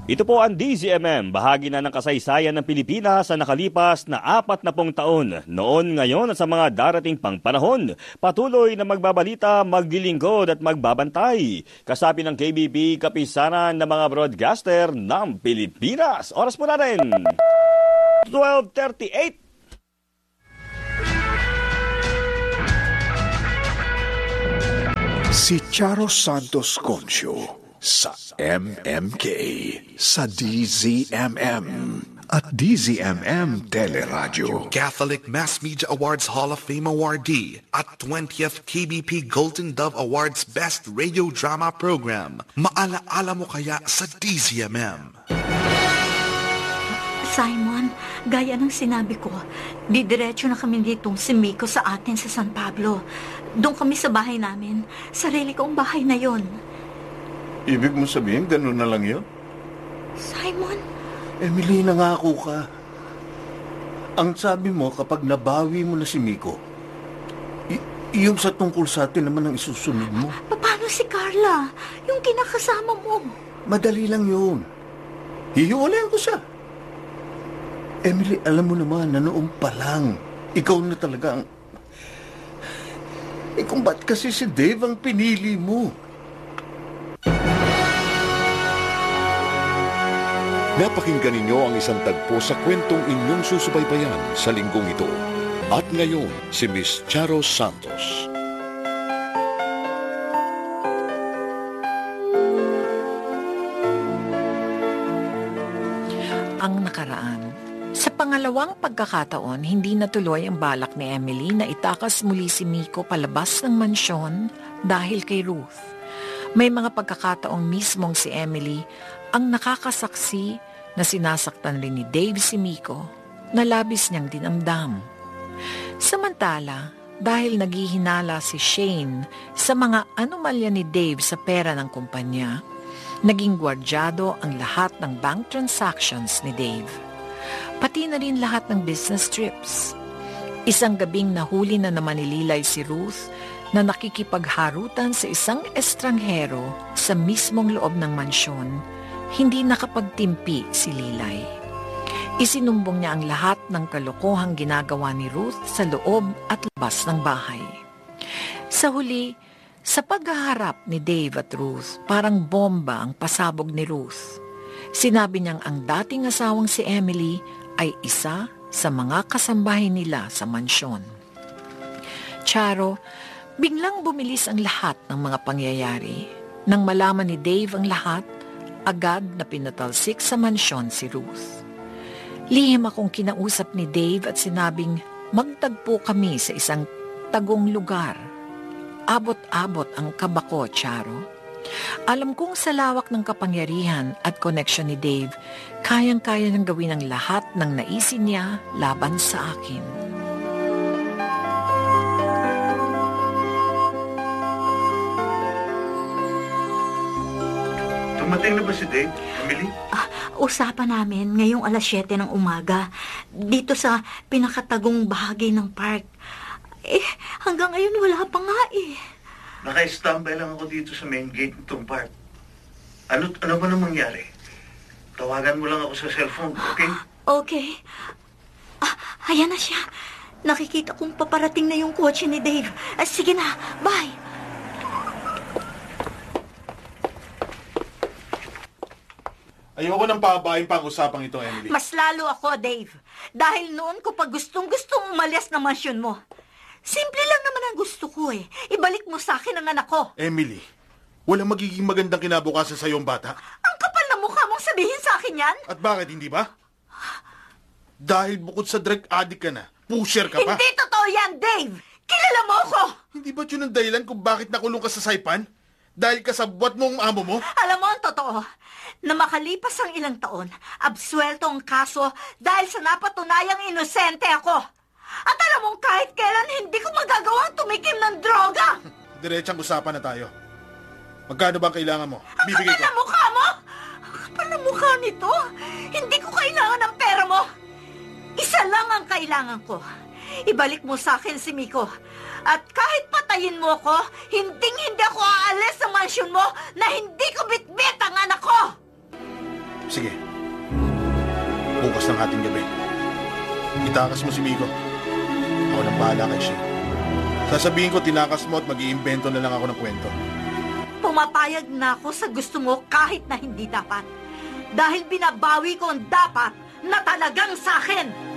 Ito po ang DZMM, bahagi na ng kasaysayan ng Pilipinas sa nakalipas na 40 taon. Noon, ngayon at sa mga darating pang panahon, patuloy na magbabalita, maglilingkod at magbabantay. Kasabi ng KBP, kapisanan ng mga broadcaster ng Pilipinas. Oras po natin, 12:38. Si Charo Santos Concio sa MMK, sa DZMM at DZMM Teleradio. Catholic Mass Media Awards Hall of Fame awardee at 20th KBP Golden Dove Awards Best Radio Drama Program. Maalaala mo kaya sa DZMM? Simon, gaya ng sinabi ko, didiretso na kami ditong si Miko sa atin sa San Pablo. Doon kami sa bahay namin. Sarili kong bahay na yon. Ibig mo sabihin, ganun na lang yun? Simon? Emily, nangako ka. Ang sabi mo, kapag nabawi mo na si Miko, yung sa tungkol sa atin naman ang isusunod mo. Paano si Carla? Yung kinakasama mo? Madali lang yun. Hihiwalayan ko siya. Emily, alam mo naman na noon pa lang, ikaw na talaga ang... kung ba't kasi si Dave ang pinili mo? Napakinggan ninyo ang isang tagpo sa kwentong inyong susubaybayan sa linggong ito. At ngayon, si Miss Charo Santos. Ang nakaraan. Sa pangalawang pagkakataon, hindi natuloy ang balak ni Emily na itakas muli si Miko palabas ng mansyon dahil kay Ruth. May mga pagkakataong mismong si Emily ang nakakasaksi na sinasaktan rin ni Dave si Miko na labis niyang dinamdam. Samantala, dahil naghihinala si Shane sa mga anomalya ni Dave sa pera ng kumpanya, naging gwardyado ang lahat ng bank transactions ni Dave. Pati na rin lahat ng business trips. Isang gabing nahuli na naman ni Lilay si Ruth na nakikipagharutan sa isang estranghero sa mismong loob ng mansyon. Hindi nakapagtimpi si Lilay. Isinumbong niya ang lahat ng kalokohang ginagawa ni Ruth sa loob at labas ng bahay. Sa huli, sa paghaharap ni Dave at Ruth, parang bomba ang pasabog ni Ruth. Sinabi niyang ang dating asawang si Emily ay isa sa mga kasambahay nila sa mansyon. Charo, biglang bumilis ang lahat ng mga pangyayari. Nang malaman ni Dave ang lahat, agad na pinatalsik sa mansyon si Ruth. Lihim akong kinausap ni Dave at sinabing magtagpo kami sa isang tagong lugar. Abot-abot ang kaba ko, Charo. Alam kong sa lawak ng kapangyarihan at koneksyon ni Dave, kayang-kaya nang gawin ang lahat ng naisin niya laban sa akin. Dumating na ba si Dave, Emily? Usapan namin ngayong 7:00 ng umaga dito sa pinakatagong bahagi ng park. Hanggang ngayon wala pa nga eh. Naka-standby lang ako dito sa main gate nitong park. Ano ba nang mangyari? Tawagan mo lang ako sa cellphone, okay? Okay. Ayan na siya. Nakikita kong paparating na yung kotse ni Dave. Sige na, bye. Ayoko nang pababain pa ang usapang ito, Emily. Mas lalo ako, Dave. Dahil noon ko pa gustong-gustong umalis na mansyon mo. Simple lang naman ang gusto ko eh. Ibalik mo sa akin ang anak ko. Emily, walang magiging magandang kinabukasan sa iyong bata. Ang kapal na mukha mong sabihin sa akin yan? At bakit hindi ba? Dahil bukod sa drug addict ka na, pusher ka pa. Hindi totoo yan, Dave. Kilala mo ako. Hindi ba yun ang dahilan kung bakit nakulong ka sa Saipan? Dahil kasabwat mo ang amo mo? Alam mo ang totoo, na makalipas ang ilang taon, absuelto ang kaso dahil sa napatunayang inosente ako. At alam mong kahit kailan hindi ko magagawang tumikim ng droga. Diretsang usapan na tayo. Magkano ba ang kailangan mo? Ang kapal na mukha mo! Ang kapal na mukha nito! Hindi ko kailangan ng pera mo! Isa lang ang kailangan ko. Ibalik mo sa akin si Miko. At kahit patayin mo ko, hindi ako aalis sa mansyon mo na hindi ko bitbit ang anak ko! Sige. Bukas ng ating gabi. Itakas mo si Miko. Ako nang bahala kay Shane. Sasabihin ko tinakas mo at mag-iimbento na lang ako ng kwento. Pumapayag na ako sa gusto mo kahit na hindi dapat. Dahil binabawi ko ang dapat na talagang sa akin.